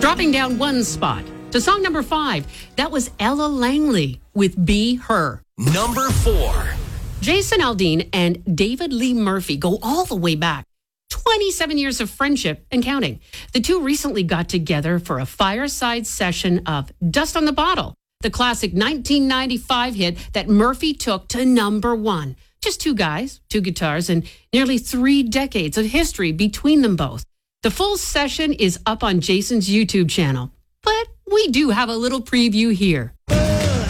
Dropping down one spot to song number 5. That was Ella Langley with Be Her. Number 4. Jason Aldean and David Lee Murphy go all the way back. 27 years of friendship and counting. The two recently got together for a fireside session of Dust on the Bottle, the classic 1995 hit that Murphy took to number 1. Just two guys, two guitars, and nearly 3 decades of history between them both. The full session is up on Jason's YouTube channel, but we do have a little preview here.